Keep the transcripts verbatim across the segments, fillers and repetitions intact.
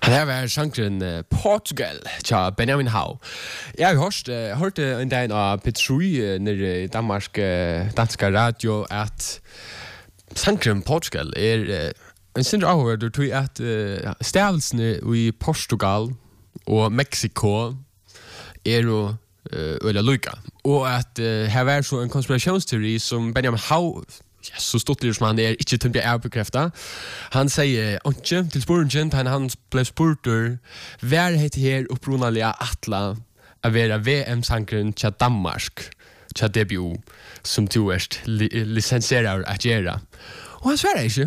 Här var sjankren uh, Portugal tja Benjamin Hau. Jag har hört, uh, hört uh, en dag av Petrui uh, nere i Danmark, uh, danska radio att sjankren Portugal är uh, en sindra avhörd och tog att uh, stävelsen i Portugal och Mexiko är och uh, eller lika. Och att uh, här var så en konspirationsteori som Benjamin Hau ja, så stort det som han är inte tungt att bekräfta. Han säger inte till spåren han han blev spurter vär heter här uppronaliga atla att vara V M-sankren till Danmark till D B U som toerst li- licensierar att göra. Och han svarar inte.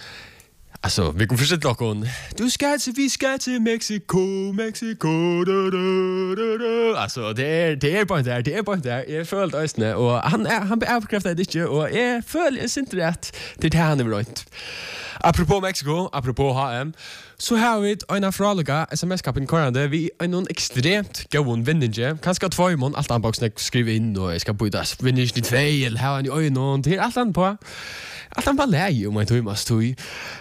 Alltså, vi kan förstå någon. Du ska till, vi ska till Mexico, Mexico, da, da, da, da. Alltså, det är, det är bara där, det är bara där. Jag följer östne, och han, är, han bekräftar det inte, och jag följer inte rätt. Det är det han är rönt. Apropå Mexico, apropå H M, så har vi en av förhållliga sms-kappen korrande. Vi är någon extremt gåen vinninge. Kanske två i mån, allt annat baksen jag skriver in, och jag ska bjuda vinninge i två, eller här i ögonen. Det är allt annat på. Allt annat bara läge om jag tog i mass tog.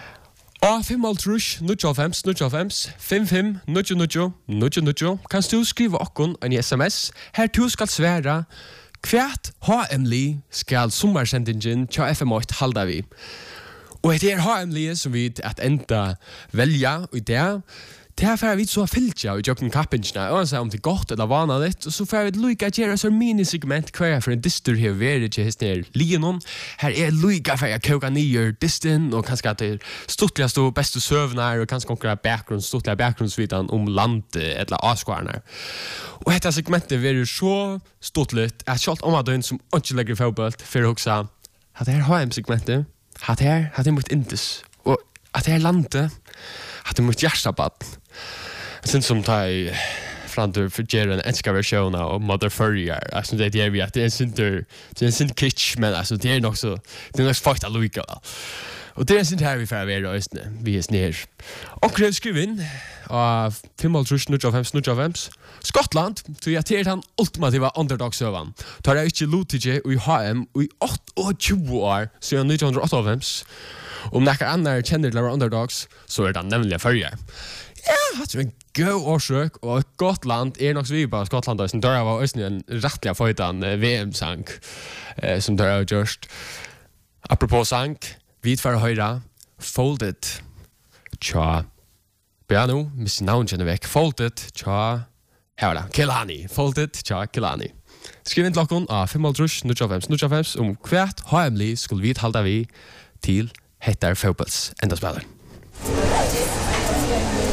Og fem altrush, nutjalfems, nutjalfems, fem fem, nutjo nutjo, nutjo nutjo. Kan du skrive okkon en sms? Her du skal sværa kvært H M-li skal sommersendingen tja F M åtta halda vi. Og det er H M-li som vi at enda velja i det. Det här får vi så fylja och jocken kappingarna. Och så om det är gott eller vanligt. Och så får vi lika göra så minisegment kvar för en distur här vid det här ner linon. Här är lika för att koka ner distin och kanske att det är stortligaste och bästa sövnar och kanske konkurrera bakgrund, stortliga bakgrundsvidan om land eller avskvarnar. Och detta segmentet blir så stortligt att kjalt om att som inte lägger fotbollt för att också att det här H M-segmentet att det här att det är mot Indus och att det här landet att det är mot hjärtabad. Sen som tar i framför för ger en enska version av Mother Furrier. Alltså det är vi att det är en synter, det är en synt kitsch, men alltså det är nog så det är nog fakt att lika. Och det är en synt här vi får vara östne. Vi är ner. Och det skriver in av fem altrush nutjafem nutjafem Skottland så jag till han ultimativa underdog-sövan. Tar jag inte Lutige i H M i tjugoåtta år så jag nittonhundraåttiofem. Om några andra känner till underdogs så är det nämligen förra. Ja, det är en god årsök och ett gott land är nog så vi på Skottland som där var östern en rättliga fightan V M-sank eh, som där har gjort. Apropå sank, vid för höjra folded tja piano, miss namn känner väck folded tja här Kilani, folded tja Kilani. Skriv in klockon av fem altrush nutjafem nutjafem om kvärt H M-li skulle vi halda vi till hettar fotbolls enda spelar.